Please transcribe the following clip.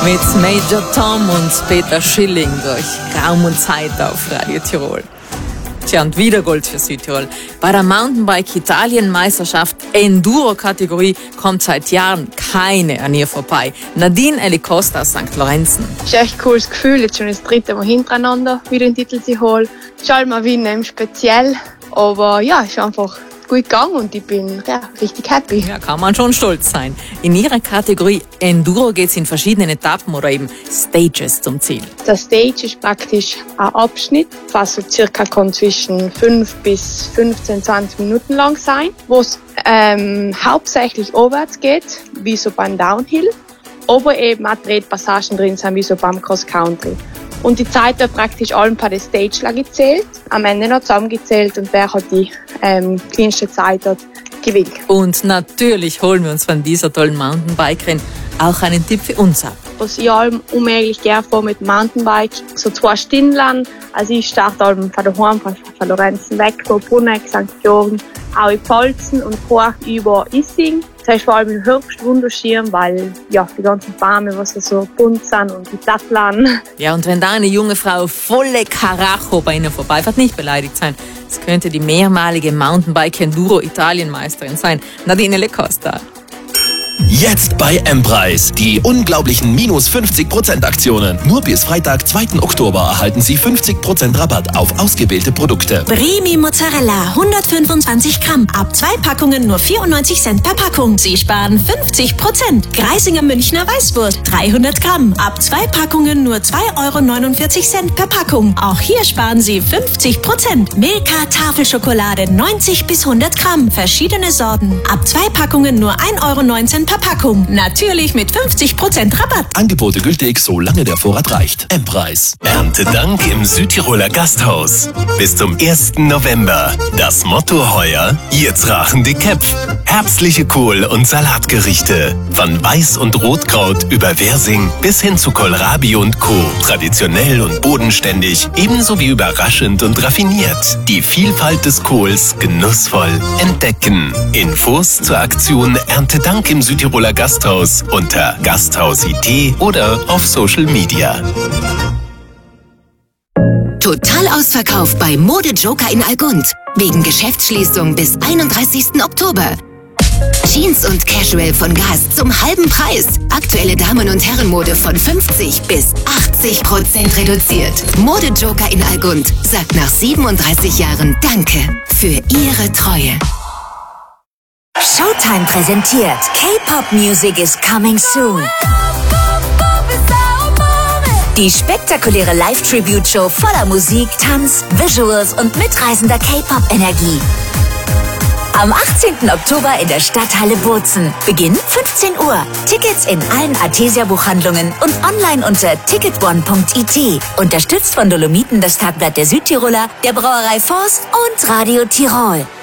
Mit Major Tom und Peter Schilling durch Raum und Zeit auf Radio Tirol. Tja, und wieder Gold für Südtirol. Bei der Mountainbike-Italien-Meisterschaft Enduro-Kategorie kommt seit Jahren keine an ihr vorbei. Nadine Elicosta aus St. Lorenzen. Es ist echt ein cooles Gefühl, jetzt schon das dritte Mal hintereinander wieder den Titel zu holen. Schon mal gewinnen, speziell. Aber ja, es ist einfach gut gegangen und ich bin richtig happy. Ja, kann man schon stolz sein. In ihrer Kategorie Enduro geht es in verschiedenen Etappen oder eben Stages zum Ziel. Der Stage ist praktisch ein Abschnitt, was so circa zwischen 5 bis 15, 20 Minuten lang sein, wo es hauptsächlich aufwärts geht, wie so beim Downhill, aber eben auch Tretpassagen drin sind, wie so beim Cross Country. Und die Zeit wird praktisch allen per Stage gezählt, am Ende noch zusammengezählt und wer hat die kleinste Zeit dort gewinnt. Und natürlich holen wir uns von dieser tollen Mountainbikerin auch einen Tipp für uns ab. Was ich allem unmöglich gerne vor mit Mountainbike, so 2 Stunden lang. Also ich starte allem von daheim, von Lorenzen weg, von Bruneck, St. Georgen, auch in Pfalzen und hoch über Issing. Das heißt vor allem im Herbst wunderschön, weil ja, die ganzen Bäume, was so bunt sind und die Plattlern. Ja, und wenn da eine junge Frau volle Karacho bei Ihnen vorbeifährt, nicht beleidigt sein. Es könnte die mehrmalige Mountainbike-Enduro-Italienmeisterin sein, Nadine Elicosta. Jetzt bei M-Preis. Die unglaublichen minus 50% Aktionen. Nur bis Freitag, 2. Oktober erhalten Sie 50% Rabatt auf ausgewählte Produkte. Bremi Mozzarella 125 Gramm. Ab 2 Packungen nur 94 Cent per Packung. Sie sparen 50%. Greisinger Münchner Weißwurst 300 Gramm. Ab 2 Packungen nur 2,49 Euro per Packung. Auch hier sparen Sie 50%. Milka Tafelschokolade 90 bis 100 Gramm. Verschiedene Sorten. Ab 2 Packungen nur 1,19 Euro per Packung. Natürlich mit 50% Rabatt. Angebote gültig, solange der Vorrat reicht. M-Preis. Erntedank im Südtiroler Gasthaus. Bis zum 1. November. Das Motto heuer: Jetzt rachen die Köpf. Herbstliche Kohl- und Salatgerichte. Von Weiß- und Rotkraut über Wirsing bis hin zu Kohlrabi und Co. Traditionell und bodenständig, ebenso wie überraschend und raffiniert. Die Vielfalt des Kohls genussvoll entdecken. Infos zur Aktion Erntedank im Südtiroler Gasthaus unter Gasthaus.it oder auf Social Media. Total ausverkauft bei Modejoker in Algund. Wegen Geschäftsschließung bis 31. Oktober. Jeans und Casual von Gast zum halben Preis. Aktuelle Damen- und Herrenmode von 50 bis 80% reduziert. Modejoker in Algund sagt nach 37 Jahren Danke für Ihre Treue. Showtime präsentiert K-Pop Music is coming soon. Die spektakuläre Live-Tribute-Show voller Musik, Tanz, Visuals und mitreißender K-Pop-Energie. Am 18. Oktober in der Stadthalle Bozen. Beginn 15 Uhr. Tickets in allen Artesia-Buchhandlungen und online unter ticketone.it. Unterstützt von Dolomiten, das Tagblatt der Südtiroler, der Brauerei Forst und Radio Tirol.